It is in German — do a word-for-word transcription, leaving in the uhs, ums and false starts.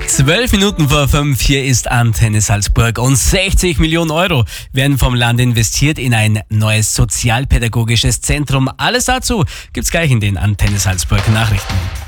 Zwölf Minuten vor fünf, hier ist Antenne Salzburg und sechzig Millionen Euro werden vom Land investiert in ein neues sozialpädagogisches Zentrum. Alles dazu gibt's gleich in den Antenne Salzburg Nachrichten.